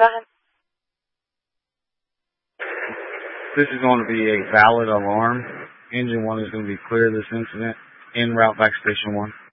Go ahead. This is going to be a valid alarm. Engine 1 is going to be clear of this incident. En route back to Station 1.